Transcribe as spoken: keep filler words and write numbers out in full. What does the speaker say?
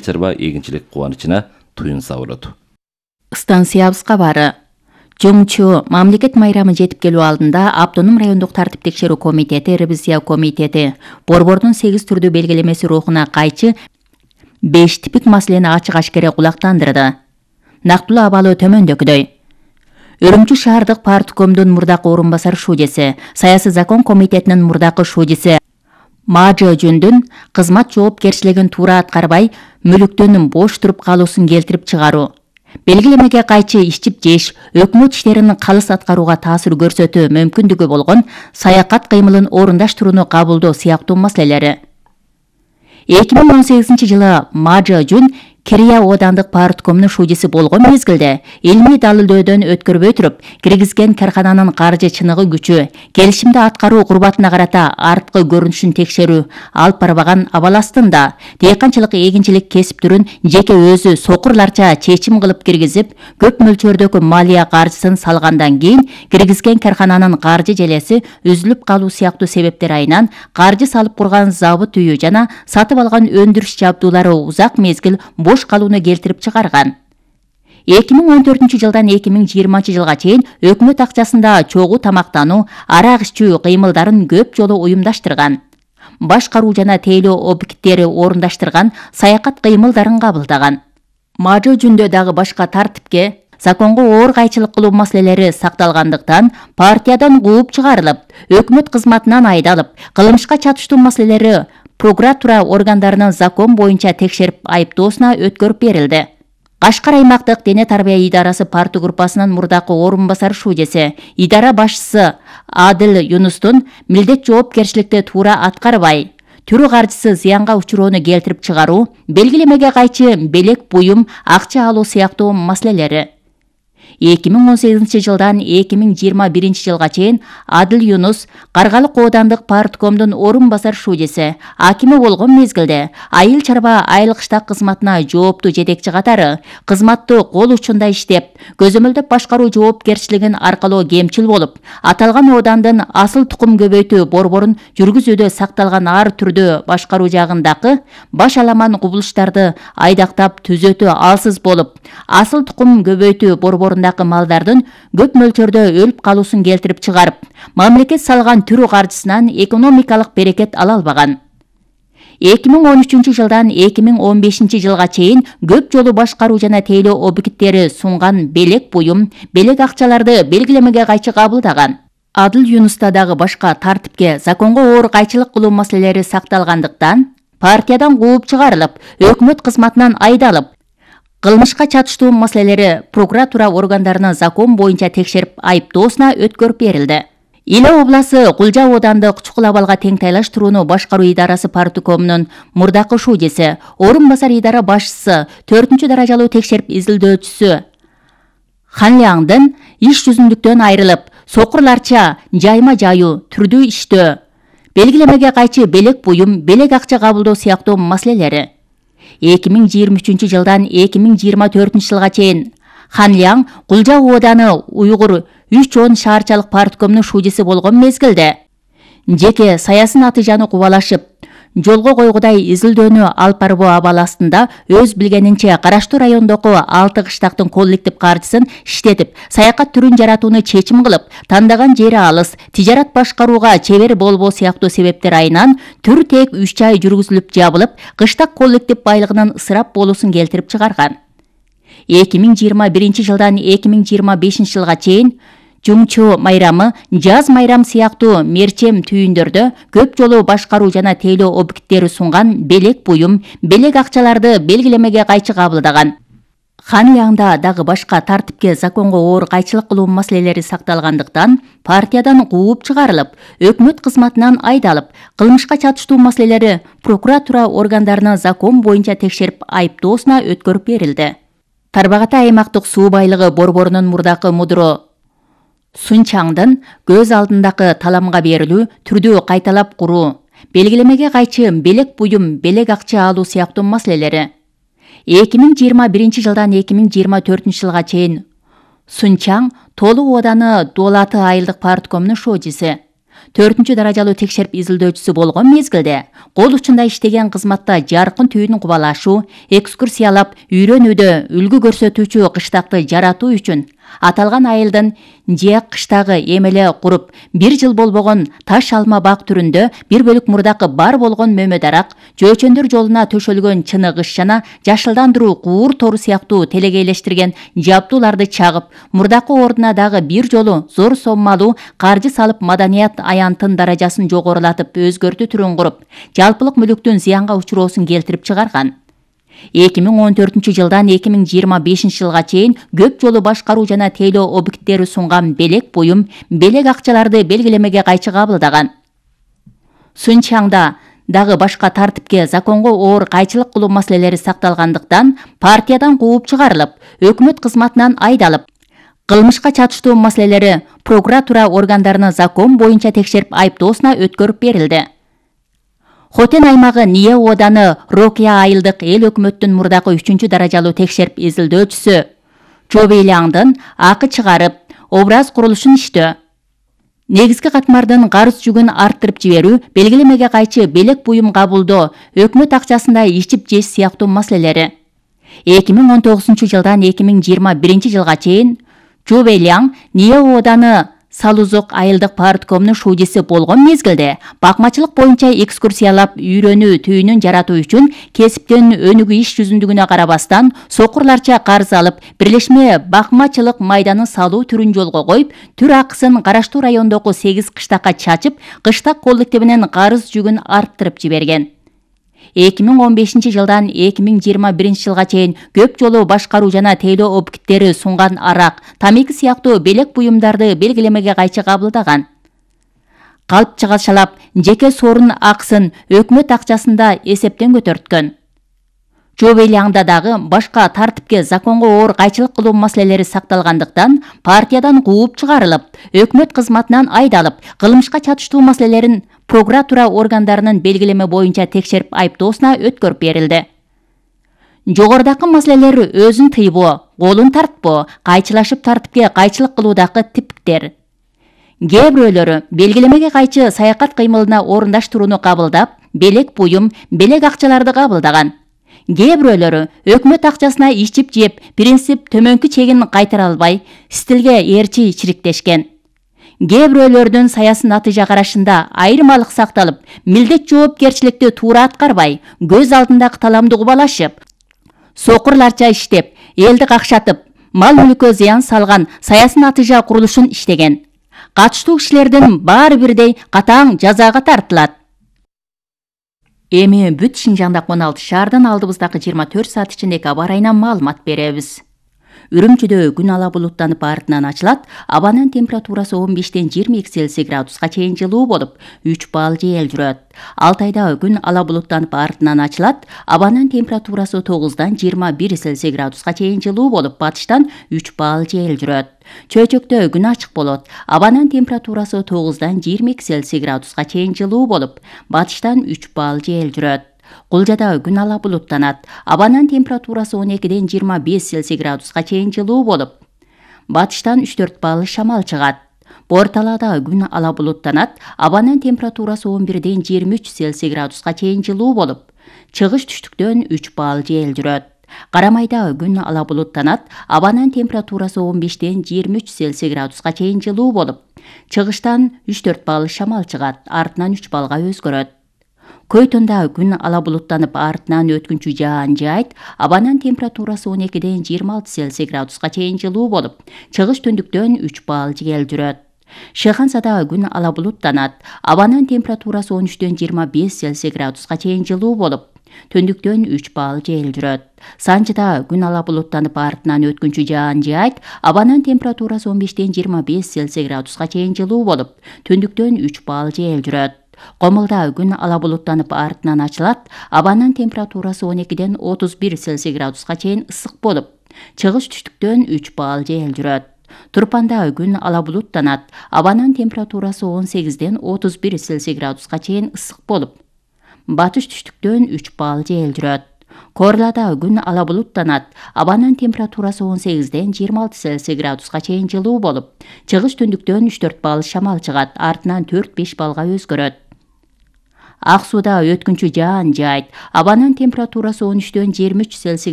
чарба эгинчилик кубанычына туюнса болот. Станциябыз кабары. Жоңчу мамлекет майрамы жетип келүү алдында Автоном райондук тартип текшерүү комитети, ревизия комитети борбордун сегиз түрдүү белгилемеси рухуна кайчы беш типик маселени ачык ашкере кулактандырды. Нактылуу абалы төмөндөгүдөй. Өрүмчү шаардык парткомдун мурдакы орун басар шужеси, саясий закон комитетинин мурдакы шужеси Мажы Жүндүн кызмат жоопкерчилигин туура аткарбай, мүлүктүн бош туруп калуусун келтирип чыгаруу, белгилемеге кайчы ишчип жеш, өкмөт иштерин калыс аткарууга таасир көрсөтүү мүмкүндүгү болгон саякат кыймылын орундаштырууну кабылдоо сыяктуу маселелери. эки миң он сегизинчи жылы Мажы Жүн Кирия Оодандык парткомдун шужеси болгон мезгилде илмий далилдөөдөн өткөрбөй туруп, киргизген каркананын каржы чыныгы күчү, келишимди аткаруу курбатына карата арткы көрүнүшүн текшерүү алып барбаган абал астында дыйканчылык эгинчилик кесип түрүн жеке өзү сокурларча чечим кылып киргизип, көп мөлчөрдөгү малия каржысын салгандан кийин киргизген каркананын каржы желеси үзүлүп калуу сыяктуу себептер айынан каржы салып курган забыт үйү жана сатып алган өндүрүш жабдуулары узак мезгил бош калууну келтирип чыгарган. эки миң он төртүнчү жылдан эки миң жыйырманчы жылга чейин өкмөт акчасында чогуу тамактануу, арак ичүү кыймылдарын көп жолу уюмдаштырган. Башкаруу жана тейлөө объекттери орундаштырган саякат кыймылдарын кабылдаган. Мажы Жүндө дагы башка тартипке, законго оор кайчылык кылуу маселелери сакталгандыктан партиядан кууп чыгарылып, өкмөт кызматынан айдалып, кылмышка чатыштуу маселелери прокуратура органдарынын закон боюнча текшерип айыптоосуна өткөрүп берилди. Кашкар аймактык дене тарбия идарасы парты группасынын мурдакы орун басар шужеси, идара башчысы Адыл Юнустун милдет жоопкерчиликти туура аткарбай, түрү каржысы зыянга учуроону келтирип чыгаруу, белгилемеге кайчы белек буюм акча алуу сыяктуу маселелери. эки миң он сегизинчи жылдан эки миң жыйырма биринчи жылга чейин Адыл Юнус Каргалык Оодандык парткомдун орун басар шужеси, акими болгон мезгилде айыл чарба айыл кыштак кызматына жооптуу жетекчи катары кызматты кол учунда иштеп, көзөмөлдөп башкаруу жоопкерчилигин аркалоо кемчил болуп, аталган оодандын асыл тукум көбөйтүү борборун жүргүзүүдө сакталган ар түрдүү башкаруу жагындагы баш аламан кубулуштарды айдактап түзөтүү алсыз болуп, асыл тукум көбөйтүү борборунда малдардын көп мөлчөрдө өлүп калуусун келтирип чыгарып, мамлекет салган түрү каржысынан экономикалык берекет ала албаган. эки миң он үчүнчү жылдан эки миң он бешинчи жылга чейин көп жолу башкаруу жана тейлөө объекттери сунган белек буюм, белек акчаларды белгилемеге кайчы кабылдаган. Адыл Юнуста дагы башка тартипке, законго оор кайчылык кылуу маселелери сакталгандыктан партиядан кууп чыгарылып, өкмөт кызматынан айдалып, кылмышка чатыштуу маселелери прокуратура органдарынын закон боюнча текшерип айыптоосуна өткөрүп берилди. Иле обласы Кулжа Оодандык чукул абалга тең тайлаштырууну башкаруу идарасы парткомунун мурдакы шужеси, орун басар идара башчысы, төртүнчү даражалуу текшерип изилдөөчүсү Ханляңдын иш жүзүндүктөн айрылып, сокурларча жайма жайуу, түрдүү иштөө, белгилемеге кайчы белек буюм, белек акча кабылдоо сыяктуу маселелери. эки миң жыйырма үчүнчү жылдан эки миң жыйырма төртүнчү жылга чейин Ханляң Кулжа Ооданы Уйгур үч он шаарчалык парткомдун шужеси болгон мезгилде жеке саясий натыйжаны кубалашып, жолго койгудай изилдөөнү алып барбоо абалы астында өз билгенинче караштуу райондогу алты кыштактын коллектив каржысын иштетип, саякат түрүн жаратууну чечим кылып, тандаган жери алыс, тижарат башкарууга чебер болбоо сыяктуу себептер айынан түр тек үч ай жүргүзүлүп жабылып, кыштак коллектив байлыгынын ысырап болуусун келтирип чыгарган. эки миң жыйырма биринчи жылдан эки миң жыйырма бешинчи жылга чейин Жоңчу майрамы, жаз майрам сыяктуу мерчем түйүндөрдө көп жолу башкаруу жана тейлөө объекттери сунган белек буюм, белек акчаларды белгилемеге кайчы кабылдаган. Ханляңда дагы башка тартипке, законго оор кайчылык кылуу маселелери сакталгандыктан партиядан кууп чыгарылып, өкмөт кызматынан айдалып, кылмышка чатыштуу маселелери прокуратура органдарынын закон боюнча текшерип айыптоосуна өткөрүп берилди. Тарбагата аймактык суу байлыгы борборунун мурдакы мудуру Сунчаңдын көз алдындагы таламга берилүү, түрдүү кайталап куруу, белгилемеге кайчы белек буюм, белек акча алуу сыяктуу маселелери. эки миң жыйырма биринчи жылдан эки миң жыйырма төртүнчү жылга чейин Сунчаң Толу Ооданы Дулаты айылдык парткомунун шужеси, төртүнчү даражалуу текшерип изилдөөчүсү болгон мезгилде кол учунда иштеген кызматта жаркын түйүн кубалашуу, экскурсиялап үйрөнүүдө үлгү көрсөтүүчү кыштакты жаратуу үчүн аталган айылдын же кыштагы эмеле куруп бир жыл болбогон таш алма бак түрүндө бир бөлүк мурдакы бар болгон мөмө дарак, жөөчөндөр жолуна төшөлгөн чыны кыш жана жашылдандыруу куур тору сыяктуу телегейлештирген жабдууларды чагып, мурдакы ордуна дагы бир жолу зор соммалуу каржы салып маданият аянтын даражасын жогорулатып өзгөртүү түрүн куруп, жалпылык мүлүктүн зыянга учуроосун келтирип чыгарган. эки миң он төртүнчү жылдан эки миң жыйырма бешинчи жылга чейин көп жолу башкаруу жана тейлөө объекттери сунган белек буюм, белек акчаларды белгилемеге кайчы кабылдаган. Сунчаңда дагы башка тартипке, законго оор кайчылык кылуу маселелери сакталгандыктан партиядан кууп чыгарылып, өкмөт кызматынан айдалып, кылмышка чатыштуу маселелери прокуратура органдарынын закон боюнча текшерип айыптоосуна өткөрүп берилди. Хотен аймагы Ния ооданы Рокия айылдык эл өкмөттүн мурдакы үчүнчү даражалуу текшерип изилдөөчүсү Чобейлаңдын акы чыгарып, образ курулушун иштөө, негизги катмардын карыз жүгүн арттырып жиберүү, белгилемеге кайчы белек буюм кабылдоо, өкмөт акчасында ичип жеш сыяктуу маселелери. эки миң он тогузунчу жылдан эки миң жыйырма биринчи жылга чейин Чобейлаң Ния ооданы Салузук айылдык парткомунун шуудиси болгон мезгилде бакмачылык боюнча экскурсиялап үйрөнүү түйүнүн жаратуу үчүн кесиптен өнүгүү иш жүзүндүгүнө карабастан сокурларча карыз алып, бирлешме бакмачылык майданын салуу түрүн жолго коюп, түр акысын Караштуу районундагы сегиз кыштакка чачып, кыштак коллективинин карыз жүгүн арттырып жиберген. эки миң он бешинчи жылдан эки миң жыйырма биринчи жылга чейин көп жолу башкаруу жана тейлөө объекттери сунган арак, тамеки сыяктуу белек буюмдарды белгилемеге кайчы кабылдаган. Калп чыгашалап, жеке сорун акысын өкмөт акчасында эсептен көтөрткөн. Чобейлаңда дагы башка тартипке, законго оор кайчылык кылуу маселелери сакталгандыктан партиядан кууп чыгарылып, өкмөт кызматынан айдалып, кылмышка чатыштуу маселелерин прокуратура органдарынын белгилеме боюнча текшерип айыптоосуна өткөрүп берилди. Жогорудагы маселелер өзүн тыйбоо, колун тартпоо, кайчылашып тартипке кайчылык кылуудагы типиктер. Кээ бирөөлөрү белгилемеге кайчы саякат кыймылына орундаштырууну кабылдап, белек буюм, белек акчаларды кабылдаган. Кээ бирөөлөрү өкмөт акчасына ичип жеп, принцип төмөнкү чегин кайтара албай, стилге ээрчи чириктешкен. Кээ бирөөлөрдүн саясий натыйжа карашында айырмалык сакталып, милдет жоопкерчиликти туура аткарбай, көз алдындагы таламды кубалашып, сокурларча иштеп, элди какшатып, мал мүлккө зыян салган саясий натыйжа курулушун иштеген. Катыштуу кишилердин баары бирдей катаң жазага тартылат. Эми бүт Шинжаңдагы он алты шаардын алдыбыздагы жыйырма төрт саат ичиндеги аба ырайынан маалымат беребиз. Үрүмчүдө күн ала булуттанып артынан ачылат, абанын температурасы он бештен жыйырма эки Цельсий градуска чейин жылуу болуп, үч балл жел жүрөт. Алтайда күн ала булуттанып артынан ачылат, абанын температурасы тогуздан жыйырма бир Цельсий градуска чейин жылуу болуп, батыштан үч балл жел жүрөт. Чөйчөктө күн ачык болот, абанын температурасы тогуздан жыйырма эки Цельсий градуска чейин жылуу болуп, батыштан үч балл жел жүрөт. Кулжада күн ала булуттанат, абанын температурасы он экиден жыйырма беш Цельсий градуска чейин жылуу болуп, батыштан үч төрт балл шамал чыгат. Борталада күн ала булуттанат, абанын температурасы он бирден жыйырма үч Цельсий градуска чейин жылуу болуп, чыгыш түштүктөн үч балл жел жүрөт. Карамайда күн ала булуттанат, абанын температурасы он бештен жыйырма үч Цельсий градуска чейин жылуу болуп, чыгыштан үч төрт балл шамал чыгат, артынан үч баллга өзгөрөт. Көйтөндө күн ала булуттанып, артынан өткүнчү жаан жайт, абанын температурасы он экиден жыйырма алты Цельсий градуска чейин жылуу болуп, чыгыш түндүктөн үч балл жел жүрөт. Шыхансада күн ала булуттанат, абанын температурасы он үчтөн жыйырма беш Цельсий градуска чейин жылуу болуп, түндүктөн үч балл жел жүрөт. Санчыда күн ала булуттанып, артынан өткүнчү жаан жайт, абанын температурасы он бештен жыйырма беш Цельсий градуска чейин жылуу болуп, түндүктөн үч балл жел жүрөт. Комулда күн ала булуттанып, артынан ачылат, абанын температурасы он экиден отуз бир Цельсий градуска чейин ысык болуп, чыгыш түштүктөн үч балл жел жүрөт. Турпанда күн ала булуттанат, абанын температурасы он сегизден отуз бир Цельсий градуска чейин ысык болуп, батыш түштүктөн үч балл жел жүрөт. Корлада күн ала булуттанат. Абанын температурасы он сегизден жыйырма алты Цельсий градуска чейин жылуу болуп, чыгыш түндүктөн үч төрт балл шамал чыгат, артынан төрт беш балга өзгөрөт. Ак сууда өткүнчү жаан жаайт. Абанын температурасы он үчтөн жыйырма үч Цельсий